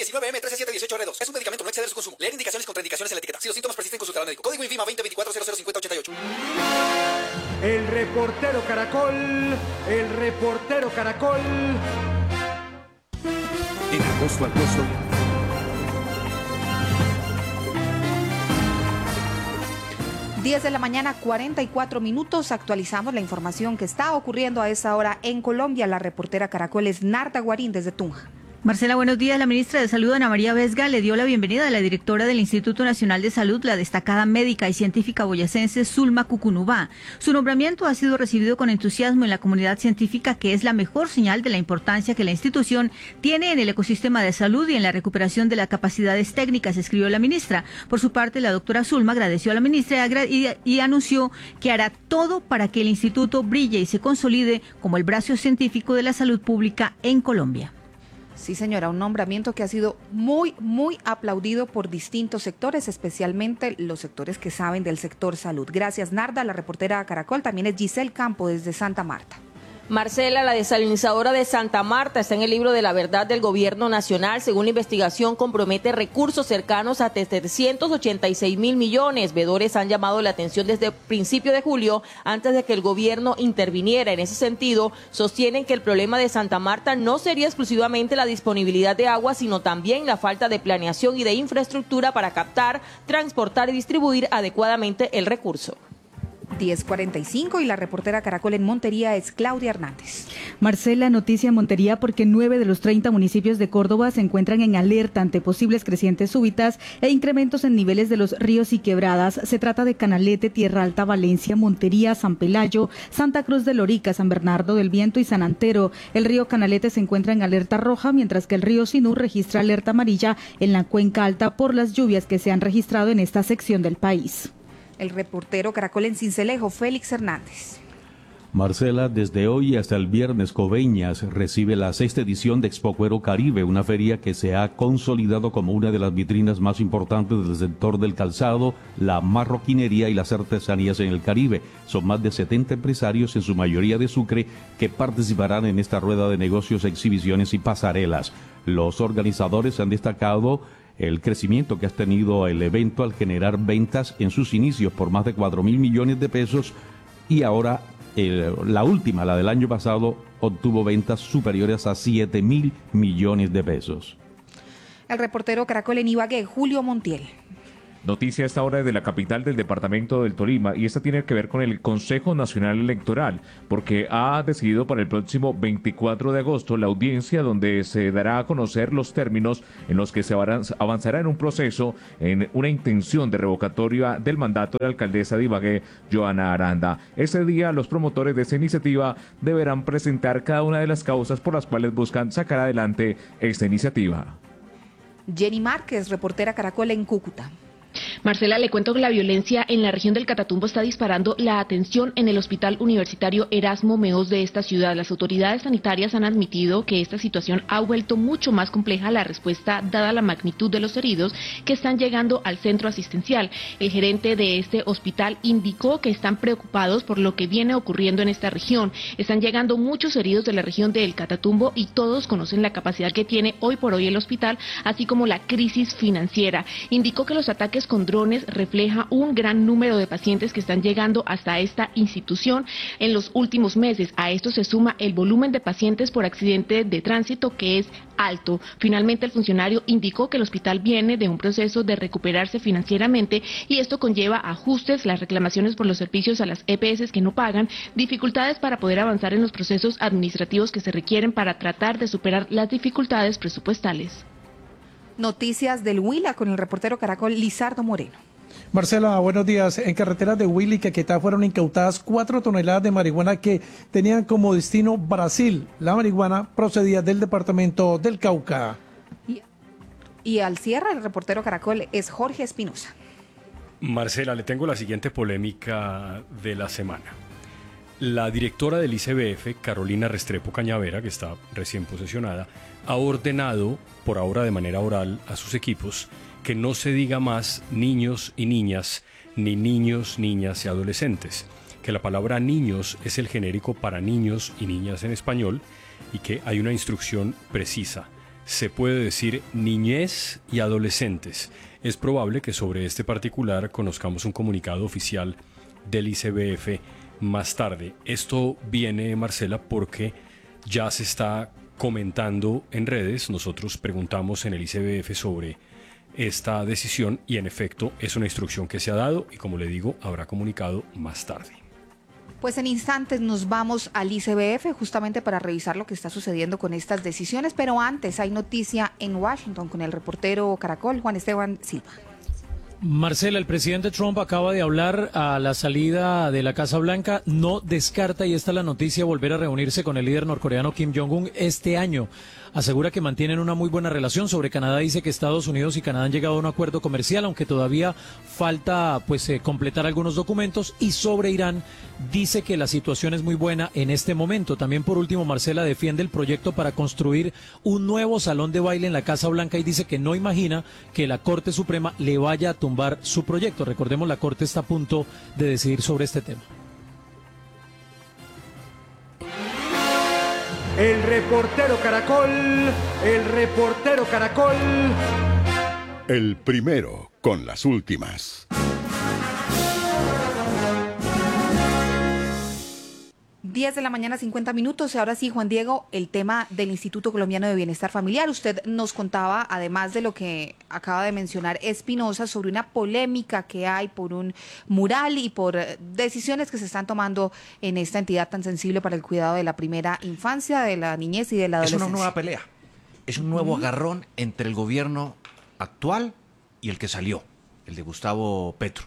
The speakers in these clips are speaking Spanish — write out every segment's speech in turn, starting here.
19M13718R2. Es un medicamento, no exceder su consumo. Leer indicaciones y contraindicaciones en la etiqueta. Si los síntomas persisten, consultar al médico. Código INVIMA 2024-005088. El reportero Caracol. El reportero Caracol. En agosto al costo. Diez de la mañana, 44 minutos. Actualizamos la información que está ocurriendo a esa hora en Colombia. La reportera Caracol es Narda Guarín desde Tunja. Marcela, buenos días. La ministra de Salud, Ana María Vesga, le dio la bienvenida a la directora del Instituto Nacional de Salud, la destacada médica y científica boyacense Zulma Cucunubá. Su nombramiento ha sido recibido con entusiasmo en la comunidad científica, que es la mejor señal de la importancia que la institución tiene en el ecosistema de salud y en la recuperación de las capacidades técnicas, escribió la ministra. Por su parte, la doctora Zulma agradeció a la ministra y anunció que hará todo para que el instituto brille y se consolide como el brazo científico de la salud pública en Colombia. Sí, señora, un nombramiento que ha sido muy aplaudido por distintos sectores, especialmente los sectores que saben del sector salud. Gracias, Narda. La reportera Caracol también es Giselle Campo desde Santa Marta. Marcela, la desalinizadora de Santa Marta está en el libro de la verdad del gobierno nacional. Según la investigación, compromete recursos cercanos a 386.000 millones. Veedores han llamado la atención desde el principio de julio, antes de que el gobierno interviniera. En ese sentido, sostienen que el problema de Santa Marta no sería exclusivamente la disponibilidad de agua, sino también la falta de planeación y de infraestructura para captar, transportar y distribuir adecuadamente el recurso. 10:45 y la reportera Caracol en Montería es Claudia Hernández. Marcela, noticia en Montería porque 9 de los 30 municipios de Córdoba se encuentran en alerta ante posibles crecientes súbitas e incrementos en niveles de los ríos y quebradas. Se trata de Canalete, Tierra Alta, Valencia, Montería, San Pelayo, Santa Cruz de Lorica, San Bernardo del Viento y San Antero. El río Canalete se encuentra en alerta roja, mientras que el río Sinú registra alerta amarilla en la cuenca alta por las lluvias que se han registrado en esta sección del país. El reportero Caracol en Sincelejo, Félix Hernández. Marcela, desde hoy hasta el viernes, Coveñas recibe la 6ª edición de Expo Cuero Caribe, una feria que se ha consolidado como una de las vitrinas más importantes del sector del calzado, la marroquinería y las artesanías en el Caribe. Son más de 70 empresarios, en su mayoría de Sucre, que participarán en esta rueda de negocios, exhibiciones y pasarelas. Los organizadores han destacado el crecimiento que ha tenido el evento al generar ventas en sus inicios por más de 4.000 millones de pesos y ahora la última, la del año pasado, obtuvo ventas superiores a 7.000 millones de pesos. El reportero Caracol en Ibagué, Julio Montiel. Noticia a esta hora de la capital del departamento del Tolima, y esta tiene que ver con el Consejo Nacional Electoral, porque ha decidido para el próximo 24 de agosto la audiencia donde se dará a conocer los términos en los que se avanzará en un proceso, en una intención de revocatoria del mandato de la alcaldesa de Ibagué, Joana Aranda. Ese día los promotores de esta iniciativa deberán presentar cada una de las causas por las cuales buscan sacar adelante esta iniciativa. Jenny Márquez, reportera Caracol en Cúcuta. Marcela, le cuento que la violencia en la región del Catatumbo está disparando la atención en el Hospital Universitario Erasmo Meos de esta ciudad. Las autoridades sanitarias han admitido que esta situación ha vuelto mucho más compleja la respuesta dada la magnitud de los heridos que están llegando al centro asistencial. El gerente de este hospital indicó que están preocupados por lo que viene ocurriendo en esta región. Están llegando muchos heridos de la región del Catatumbo y todos conocen la capacidad que tiene hoy por hoy el hospital, así como la crisis financiera. Indicó que los ataques con drones refleja un gran número de pacientes que están llegando hasta esta institución en los últimos meses. A esto se suma el volumen de pacientes por accidente de tránsito, que es alto. Finalmente, el funcionario indicó que el hospital viene de un proceso de recuperarse financieramente y esto conlleva ajustes, las reclamaciones por los servicios a las EPS que no pagan, dificultades para poder avanzar en los procesos administrativos que se requieren para tratar de superar las dificultades presupuestales. Noticias del Huila con el reportero Caracol Lizardo Moreno. Marcela, buenos días. En carreteras de Huila y Caquetá fueron incautadas 4 toneladas de marihuana que tenían como destino Brasil. La marihuana procedía del departamento del Cauca. Y al cierre, el reportero Caracol es Jorge Espinosa. Marcela, le tengo la siguiente polémica de la semana. La directora del ICBF, Carolina Restrepo Cañavera, que está recién posesionada, ha ordenado, por ahora de manera oral, a sus equipos que no se diga más niños y niñas, ni niños, niñas y adolescentes, que la palabra niños es el genérico para niños y niñas en español y que hay una instrucción precisa. se puede decir niñez y adolescentes. Es probable que sobre este particular conozcamos un comunicado oficial del ICBF más tarde. Esto viene, Marcela, porque ya se está comentando en redes. Nosotros preguntamos en el ICBF sobre esta decisión y en efecto es una instrucción que se ha dado y, como le digo, habrá comunicado más tarde. Pues en instantes nos vamos al ICBF justamente para revisar lo que está sucediendo con estas decisiones, pero antes hay noticia en Washington con el reportero Caracol, Juan Esteban Silva. Marcela, el presidente Trump acaba de hablar a la salida de la Casa Blanca, no descarta, y esta es la noticia, volver a reunirse con el líder norcoreano Kim Jong-un este año. Asegura que mantienen una muy buena relación. Sobre Canadá dice que Estados Unidos y Canadá han llegado a un acuerdo comercial, aunque todavía falta completar algunos documentos. Y sobre Irán dice que la situación es muy buena en este momento. También, por último, Marcela defiende el proyecto para construir un nuevo salón de baile en la Casa Blanca y dice que no imagina que la Corte Suprema le vaya a tumbar su proyecto. Recordemos, la Corte está a punto de decidir sobre este tema. El reportero Caracol, el reportero Caracol. El primero con las últimas. 10 de la mañana, 50 minutos. Ahora sí, Juan Diego, el tema del Instituto Colombiano de Bienestar Familiar. Usted nos contaba, además de lo que acaba de mencionar Espinosa, sobre una polémica que hay por un mural y por decisiones que se están tomando en esta entidad tan sensible para el cuidado de la primera infancia, de la niñez y de la adolescencia. Es una nueva pelea, es un nuevo agarrón entre el gobierno actual y el que salió, el de Gustavo Petro.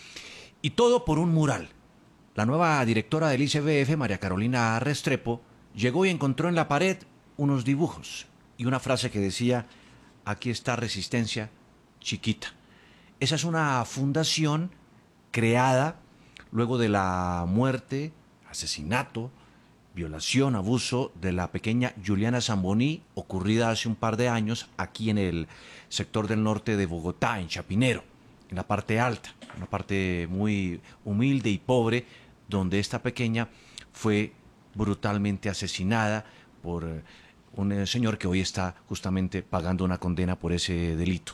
Y todo por un mural. La nueva directora del ICBF, María Carolina Restrepo, llegó y encontró en la pared unos dibujos y una frase que decía: aquí está Resistencia chiquita. Esa es una fundación creada luego de la muerte, asesinato, violación, abuso de la pequeña Juliana Zamboní, ocurrida hace un par de años aquí en el sector del norte de Bogotá, en Chapinero, en la parte alta, una parte muy humilde y pobre, donde esta pequeña fue brutalmente asesinada por un señor que hoy está justamente pagando una condena por ese delito.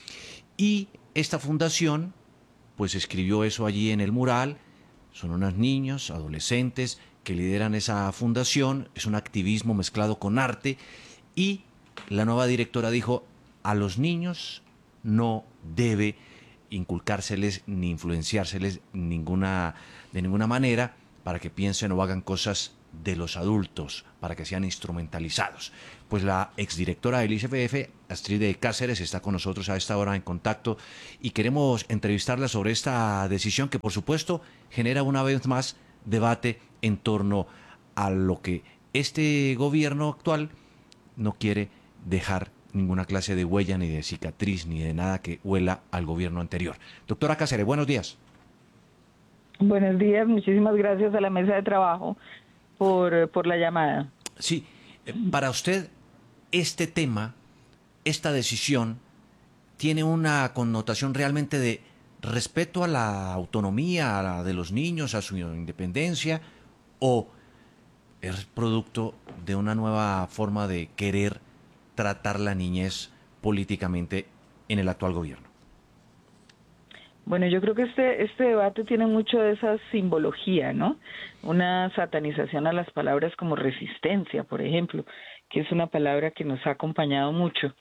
Y esta fundación pues escribió eso allí en el mural. Son unos niños, adolescentes que lideran esa fundación. Es un activismo mezclado con arte, y la nueva directora dijo: a los niños no debe inculcárseles ni influenciárseles de ninguna manera para que piensen o hagan cosas de los adultos, para que sean instrumentalizados. Pues la exdirectora del ICBF, Astrid Cáceres, está con nosotros a esta hora en contacto y queremos entrevistarla sobre esta decisión que, por supuesto, genera una vez más debate en torno a lo que este gobierno actual no quiere dejar ninguna clase de huella, ni de cicatriz, ni de nada que huela al gobierno anterior. Doctora Cáceres, buenos días. Buenos días, muchísimas gracias a la mesa de trabajo por la llamada. Sí, para usted este tema, esta decisión, tiene una connotación realmente de respeto a la autonomía de los niños, a su independencia, o es producto de una nueva forma de querer tratar la niñez políticamente en el actual gobierno? Bueno, yo creo que este debate tiene mucho de esa simbología, ¿no? Una satanización a las palabras como resistencia, por ejemplo, que es una palabra que nos ha acompañado mucho.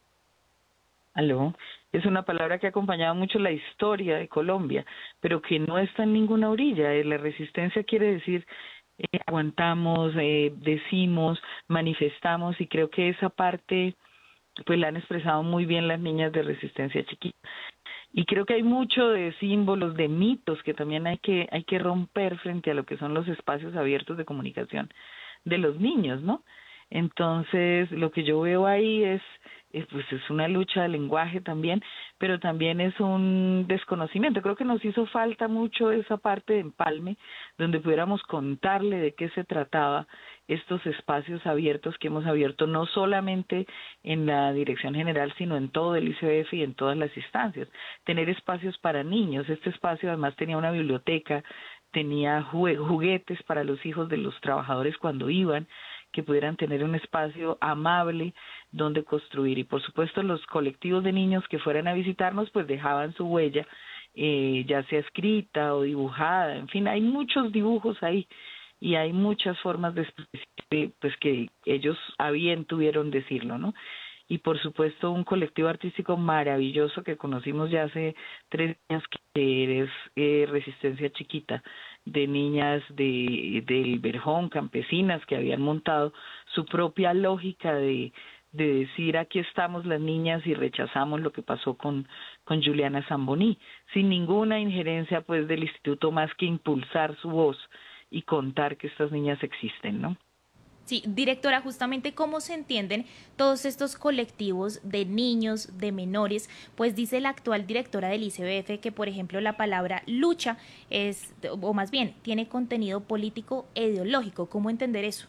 ¿Aló? Es una palabra que ha acompañado mucho la historia de Colombia, pero que no está en ninguna orilla. La resistencia quiere decir aguantamos, decimos, manifestamos, y creo que esa parte pues la han expresado muy bien las niñas de Resistencia Chiquita. Y creo que hay mucho de símbolos, de mitos que también hay que romper frente a lo que son los espacios abiertos de comunicación de los niños, ¿no? Entonces, lo que yo veo ahí es una lucha de lenguaje también, pero también es un desconocimiento. Creo que nos hizo falta mucho esa parte de empalme, donde pudiéramos contarle de qué se trataba estos espacios abiertos que hemos abierto, no solamente en la Dirección General, sino en todo el ICBF y en todas las instancias. Tener espacios para niños. Este espacio además tenía una biblioteca, tenía juguetes para los hijos de los trabajadores cuando iban, que pudieran tener un espacio amable donde construir. Y por supuesto los colectivos de niños que fueran a visitarnos pues dejaban su huella, ya sea escrita o dibujada, en fin, hay muchos dibujos ahí y hay muchas formas de expresión pues que ellos a bien tuvieron decirlo, ¿no? Y por supuesto un colectivo artístico maravilloso que conocimos ya hace 3 años, que es Resistencia Chiquita, de niñas del Verjón, campesinas que habían montado su propia lógica de decir aquí estamos las niñas y rechazamos lo que pasó con Juliana Zamboní, sin ninguna injerencia pues del instituto más que impulsar su voz y contar que estas niñas existen, ¿no? Sí, directora, justamente cómo se entienden todos estos colectivos de niños, de menores, pues dice la actual directora del ICBF que, por ejemplo, la palabra lucha es, o más bien, tiene contenido político e ideológico. ¿Cómo entender eso?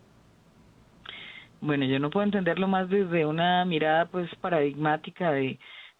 Bueno, yo no puedo entenderlo más desde una mirada pues paradigmática de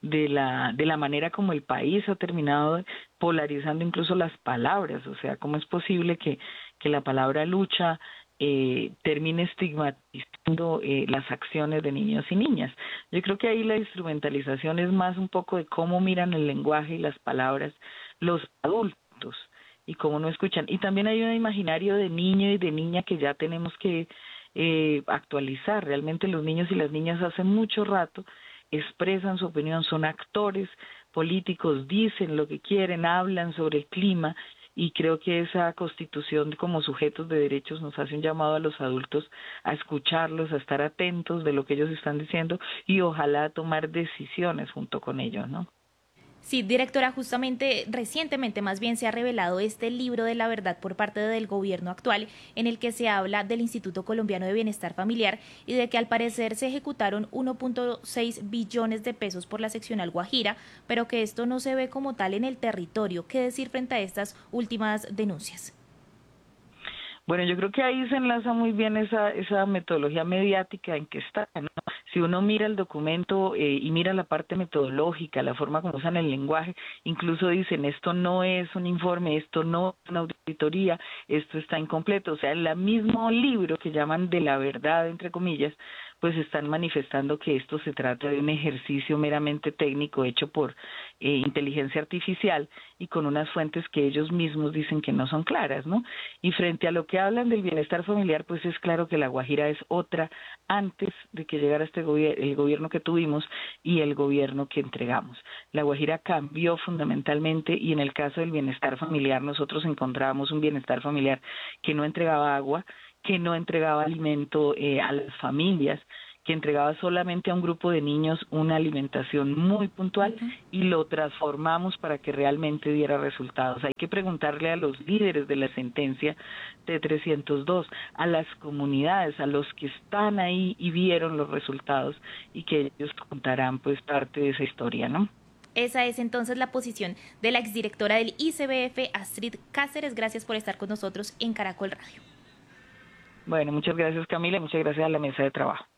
la manera como el país ha terminado polarizando incluso las palabras, o sea, cómo es posible que la palabra lucha termine estigmatizando las acciones de niños y niñas. Yo creo que ahí la instrumentalización es más un poco de cómo miran el lenguaje y las palabras los adultos y cómo no escuchan. Y también hay un imaginario de niño y de niña que ya tenemos que actualizar. Realmente los niños y las niñas hace mucho rato expresan su opinión, son actores políticos, dicen lo que quieren, hablan sobre el clima, y creo que esa constitución como sujetos de derechos nos hace un llamado a los adultos a escucharlos, a estar atentos de lo que ellos están diciendo y ojalá tomar decisiones junto con ellos, ¿no? Sí, directora, justamente recientemente más bien se ha revelado este libro de la verdad por parte del gobierno actual, en el que se habla del Instituto Colombiano de Bienestar Familiar y de que al parecer se ejecutaron 1.6 billones de pesos por la seccional Guajira, pero que esto no se ve como tal en el territorio. ¿Qué decir frente a estas últimas denuncias? Bueno, yo creo que ahí se enlaza muy bien esa metodología mediática en que está, ¿no? Si uno mira el documento y mira la parte metodológica, la forma como usan el lenguaje, incluso dicen esto no es un informe, esto no es una auditoría, esto está incompleto. O sea, en el mismo libro que llaman de la verdad, entre comillas, pues están manifestando que esto se trata de un ejercicio meramente técnico hecho por inteligencia artificial y con unas fuentes que ellos mismos dicen que no son claras, ¿no? Y frente a lo que hablan del bienestar familiar, pues es claro que La Guajira es otra antes de que llegara el gobierno que tuvimos y el gobierno que entregamos. La Guajira cambió fundamentalmente y en el caso del bienestar familiar nosotros encontrábamos un bienestar familiar que no entregaba agua, que no entregaba alimento a las familias, que entregaba solamente a un grupo de niños una alimentación muy puntual y lo transformamos para que realmente diera resultados. Hay que preguntarle a los líderes de la sentencia de 302, a las comunidades, a los que están ahí y vieron los resultados y que ellos contarán pues parte de esa historia, ¿no? Esa es entonces la posición de la exdirectora del ICBF, Astrid Cáceres. Gracias por estar con nosotros en Caracol Radio. Bueno, muchas gracias Camila y muchas gracias a la mesa de trabajo.